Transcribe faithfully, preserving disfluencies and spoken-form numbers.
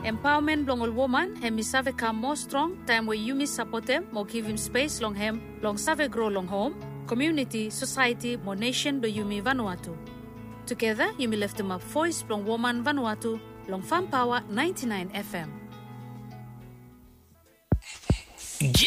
Empowerment long all woman hem mi save come more strong time where you mi support them more give him space long hem long save grow long home community society more nation do you mi Vanuatu. Together you mi lift them up voice long woman Vanuatu long Farm Power ninety-nine F M.